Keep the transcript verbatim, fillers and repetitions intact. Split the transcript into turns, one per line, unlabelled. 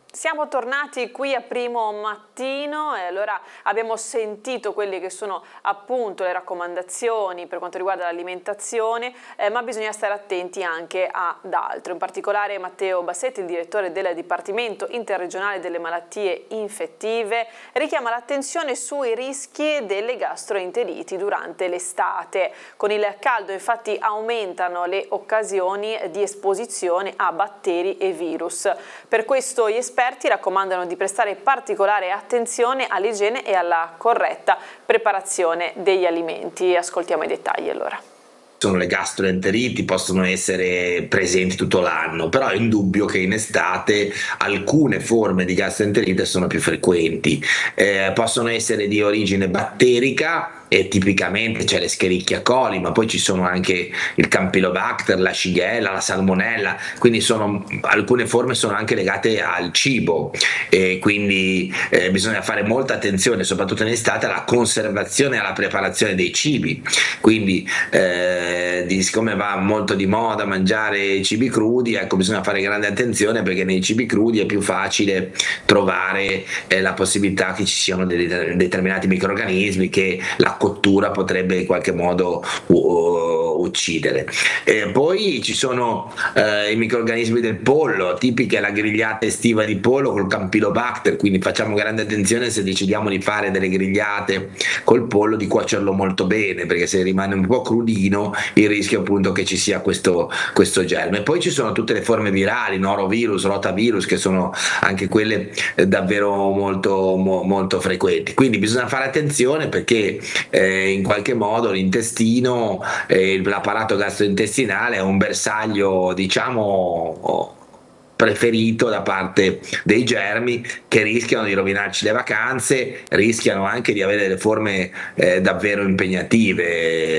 Siamo tornati qui a Primo Mattino e allora abbiamo sentito quelle che sono appunto le raccomandazioni per quanto riguarda l'alimentazione, eh, ma bisogna stare attenti anche ad altro. In particolare Matteo Bassetti, il direttore del Dipartimento Interregionale delle Malattie Infettive, richiama l'attenzione sui rischi delle gastroenteriti durante l'estate. Con il caldo infatti aumentano le occasioni di esposizione a batteri e virus. Per questo gli esperti Esperti raccomandano di prestare particolare attenzione all'igiene e alla corretta preparazione degli alimenti. Ascoltiamo i dettagli allora.
Sono le gastroenteriti, possono essere presenti tutto l'anno, però è indubbio che in estate alcune forme di gastroenterite sono più frequenti. Eh, possono essere di origine batterica e tipicamente c'è l'Escherichia coli, ma poi ci sono anche il Campylobacter, la Shigella, la Salmonella, quindi sono, alcune forme sono anche legate al cibo e quindi eh, bisogna fare molta attenzione, soprattutto in estate, alla conservazione e alla preparazione dei cibi. Quindi eh, di, siccome va molto di moda mangiare cibi crudi, ecco, bisogna fare grande attenzione perché nei cibi crudi è più facile trovare eh, la possibilità che ci siano dei determinati microrganismi che la cottura potrebbe in qualche modo uh, uccidere. E poi ci sono uh, i microrganismi del pollo, tipica è la grigliata estiva di pollo col Campylobacter, quindi facciamo grande attenzione se decidiamo di fare delle grigliate col pollo di cuocerlo molto bene, perché se rimane un po' crudino il rischio appunto che ci sia questo, questo germe. Poi ci sono tutte le forme virali, norovirus, rotavirus, che sono anche quelle davvero molto, mo, molto frequenti, quindi bisogna fare attenzione perché Eh, in qualche modo l'intestino, eh, l'apparato gastrointestinale è un bersaglio, diciamo, preferito da parte dei germi che rischiano di rovinarci le vacanze, rischiano anche di avere delle forme eh, davvero impegnative.